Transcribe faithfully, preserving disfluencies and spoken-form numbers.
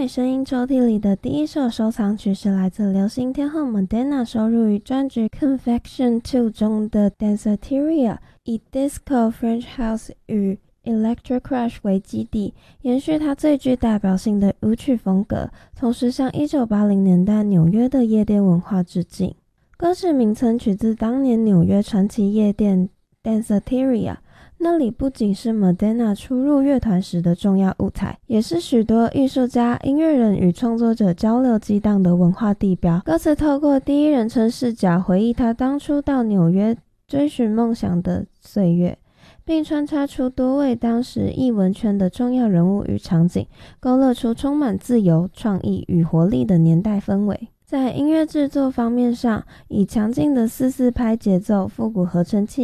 美声音抽屉里的第一首收藏曲是来自流行天后 Madonna 收录于专辑 Confection 二中的 Danceteria， 以 Disco French House 与 Electric Crush 为基底，延续她最具代表性的舞曲风格，同时向一九八零年代纽约的夜店文化致敬。歌曲名称取自当年纽约传奇夜店 Danceteria，那里不仅是 Madonna 初入乐团时的重要舞台，也是许多艺术家、音乐人与创作者交流激荡的文化地标。歌词透过第一人称视角回忆他当初到纽约追寻梦想的岁月，并穿插出多位当时艺文圈的重要人物与场景，勾勒出充满自由、创意与活力的年代氛围。在音乐制作方面上，以强劲的四四拍节奏、复古合成器